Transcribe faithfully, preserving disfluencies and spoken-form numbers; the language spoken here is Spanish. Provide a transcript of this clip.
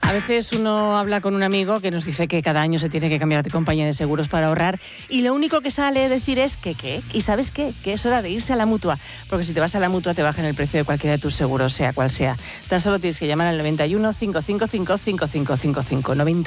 A veces uno habla con un amigo que nos dice que cada año se tiene que cambiar de compañía de seguros para ahorrar y lo único que sale decir es que qué. ¿Y sabes qué? Que es hora de irse a la Mutua, porque si te vas a la Mutua te bajan el precio de cualquiera de tus seguros, sea cual sea. Tan solo tienes que llamar al noventa y uno, cinco cinco cinco, cinco cinco cinco cinco. noventa